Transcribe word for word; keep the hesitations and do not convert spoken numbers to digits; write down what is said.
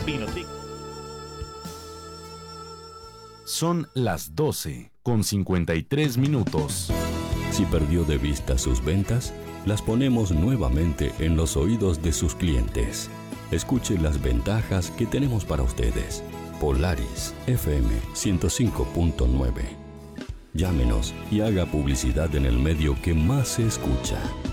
Vinoteca. Son las doce con cincuenta y tres minutos. Si perdió de vista sus ventas, las ponemos nuevamente en los oídos de sus clientes. Escuche las ventajas que tenemos para ustedes. Polaris F M ciento cinco punto nueve. Llámenos y haga publicidad en el medio que más se escucha.